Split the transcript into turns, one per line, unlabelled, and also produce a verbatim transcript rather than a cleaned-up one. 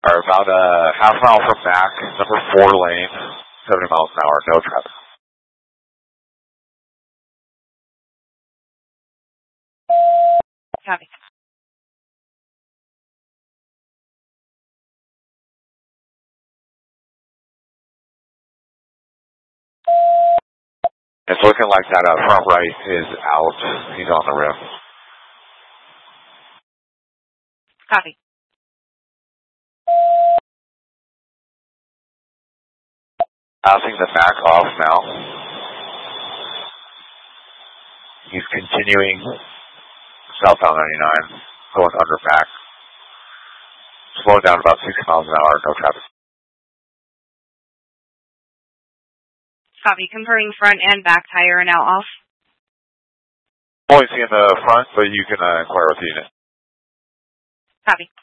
Are about a half mile from back, number four lane, seventy miles an hour, no traffic.
Copy.
It's looking like that uh, front right is out. He's on the rim.
Copy.
Passing the back off now. He's continuing southbound ninety-nine, going under back. Slowing down about six miles an hour, no traffic.
Copy. Confirming front and back tire are now off.
I'm only seeing the front, but you can uh, inquire with the unit.
Copy.